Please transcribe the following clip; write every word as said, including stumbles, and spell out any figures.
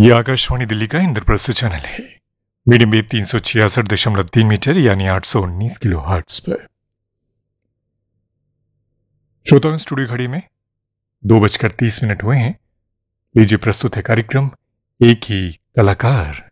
ये आकाशवाणी दिल्ली का इंद्रप्रस्थ चैनल है। मीडियम वेव तीन सौ छियासठ दशमलव तीन मीटर यानी आठ सौ उन्नीस किलो हर्ट्ज पर। श्रोताओं, स्टूडियो घड़ी में दो बजकर तीस मिनट हुए हैं। लीजिए प्रस्तुत है कार्यक्रम एक ही कलाकार।